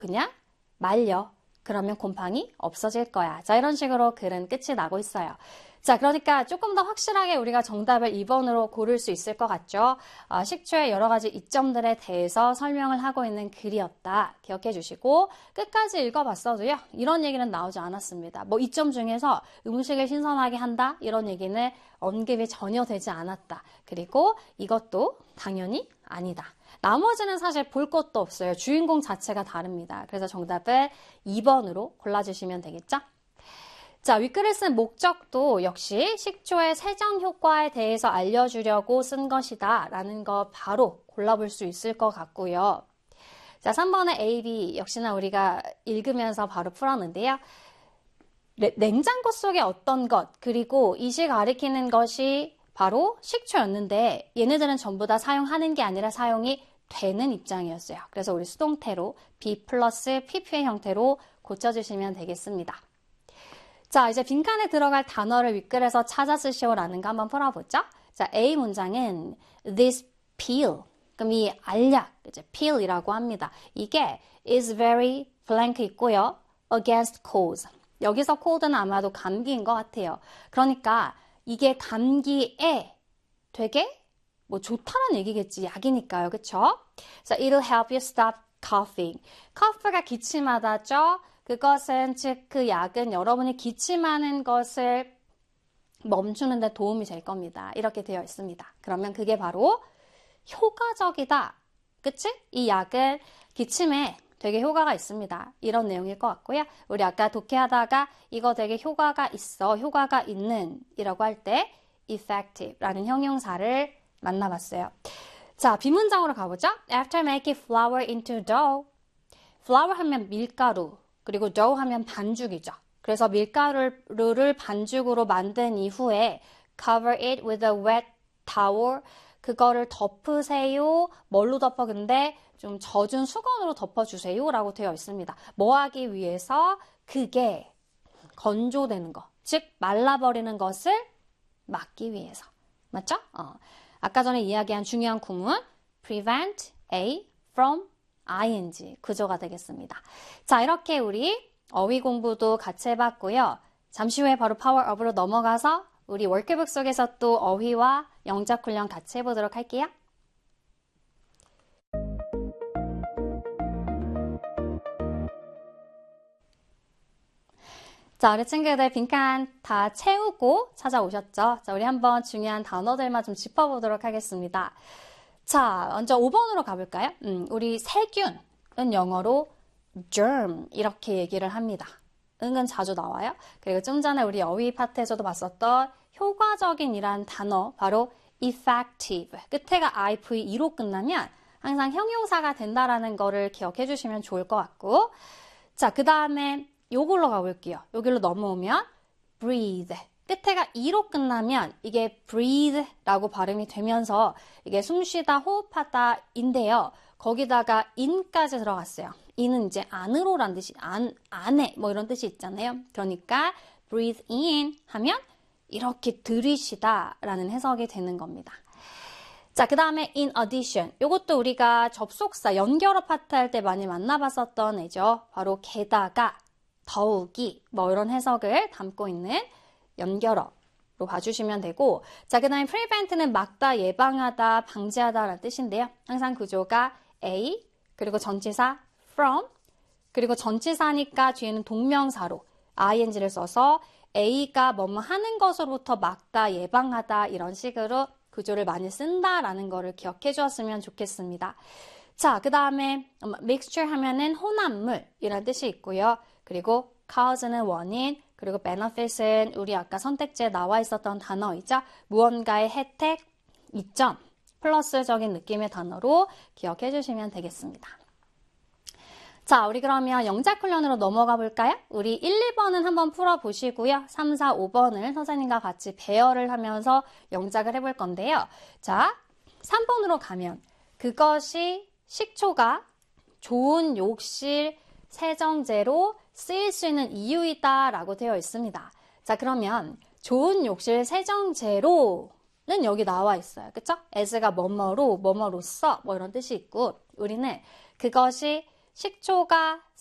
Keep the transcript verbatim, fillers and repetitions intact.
그냥 말려. 그러면 곰팡이 없어질 거야. 자, 이런 식으로 글은 끝이 나고 있어요. 자, 그러니까 조금 더 확실하게 우리가 정답을 이 번으로 고를 수 있을 것 같죠? 어, 식초의 여러 가지 이점들에 대해서 설명을 하고 있는 글이었다. 기억해 주시고 끝까지 읽어봤어도요. 이런 얘기는 나오지 않았습니다. 뭐 이점 중에서 음식을 신선하게 한다? 이런 얘기는 언급이 전혀 되지 않았다. 그리고 이것도 당연히 아니다. 나머지는 사실 볼 것도 없어요. 주인공 자체가 다릅니다. 그래서 정답을 이 번으로 골라주시면 되겠죠? 자, 윗글을 쓴 목적도 역시 식초의 세정 효과에 대해서 알려주려고 쓴 것이다 라는 거 바로 골라볼 수 있을 것 같고요. 자, 삼 번의 A, B 역시나 우리가 읽으면서 바로 풀었는데요. 냉장고 속에 어떤 것, 그리고 이시 가리키는 것이 바로 식초였는데 얘네들은 전부 다 사용하는 게 아니라 사용이 되는 입장이었어요. 그래서 우리 수동태로 be 플러스 pp의 형태로 고쳐주시면 되겠습니다. 자, 이제 빈칸에 들어갈 단어를 윗글에서 찾아 쓰시오라는 거 한번 풀어보죠. 자, A 문장은 this pill, 그럼 이 알약, 이제 pill이라고 합니다. 이게 is very blank 있고요. against colds. 여기서 cold는 아마도 감기인 것 같아요. 그러니까 이게 감기에 되게 뭐 좋다는 얘기겠지. 약이니까요. 그쵸? So it'll help you stop coughing. cough가 기침하다죠. 그것은 즉 그 약은 여러분이 기침하는 것을 멈추는 데 도움이 될 겁니다. 이렇게 되어 있습니다. 그러면 그게 바로 효과적이다. 그치? 이 약은 기침에 되게 효과가 있습니다. 이런 내용일 것 같고요. 우리 아까 독해하다가 이거 되게 효과가 있어, 효과가 있는 이라고 할 때 effective라는 형용사를 만나봤어요. 자, 비문장으로 가보죠. After making flour into dough. flour 하면 밀가루, 그리고 dough 하면 반죽이죠. 그래서 밀가루를 반죽으로 만든 이후에 cover it with a wet towel. 그거를 덮으세요. 뭘로 덮어? 근데 좀 젖은 수건으로 덮어주세요 라고 되어 있습니다. 뭐 하기 위해서? 그게 건조되는 거, 즉 말라버리는 것을 막기 위해서. 맞죠? 어. 아까 전에 이야기한 중요한 구문 prevent A from ing 구조가 되겠습니다. 자, 이렇게 우리 어휘 공부도 같이 해봤고요. 잠시 후에 바로 파워업으로 넘어가서 우리 월크북 속에서 또 어휘와 영작 훈련 같이 해보도록 할게요. 자, 우리 친구들 빈칸 다 채우고 찾아오셨죠? 자, 우리 한번 중요한 단어들만 좀 짚어보도록 하겠습니다. 자, 먼저 오 번으로 가볼까요? 음, 우리 세균은 영어로 germ 이렇게 얘기를 합니다. 은근 자주 나와요. 그리고 좀 전에 우리 어휘 파트에서도 봤었던 효과적인 이란 단어 바로 effective. 끝에가 ive로 끝나면 항상 형용사가 된다라는 거를 기억해 주시면 좋을 것 같고, 자, 그 다음에 요걸로 가볼게요. 여기로 넘어오면 breathe. 끝에가 이로 끝나면 이게 breathe라고 발음이 되면서 이게 숨쉬다, 호흡하다 인데요. 거기다가 in까지 들어갔어요. in은 이제 안으로란 뜻이, 안, 안에 뭐 이런 뜻이 있잖아요. 그러니까 breathe in 하면 이렇게 들이쉬다 라는 해석이 되는 겁니다. 자, 그 다음에 in addition. 이것도 우리가 접속사, 연결어 파트 할 때 많이 만나봤었던 애죠. 바로 게다가, 더욱이 뭐 이런 해석을 담고 있는 연결어로 봐주시면 되고, 자, 그 다음에 prevent는 막다, 예방하다, 방지하다 라는 뜻인데요. 항상 구조가 A, 그리고 전치사 from, 그리고 전치사니까 뒤에는 동명사로 ing를 써서 A가 뭐뭐 하는 것으로부터 막다, 예방하다 이런 식으로 구조를 많이 쓴다라는 거를 기억해 주었으면 좋겠습니다. 자, 그 다음에 mixture 하면은 혼합물이라는 뜻이 있고요. 그리고 cause는 원인, 그리고 benefit은 우리 아까 선택지에 나와 있었던 단어이자 무언가의 혜택, 이점, 플러스적인 느낌의 단어로 기억해 주시면 되겠습니다. 자, 우리 그러면 영작 훈련으로 넘어가 볼까요? 우리 일, 이 번은 한번 풀어보시고요. 삼, 사, 오 번을 선생님과 같이 배열을 하면서 영작을 해볼 건데요. 자, 삼 번으로 가면 그것이 식초가 좋은 욕실 세정제로 쓰일 수 있는 이유이다 라고 되어 있습니다. 자, 그러면 좋은 욕실 세정제로는 여기 나와 있어요. 그쵸? as가 뭐뭐로, 뭐뭐로써 뭐 이런 뜻이 있고, 우리는 그것이 식초가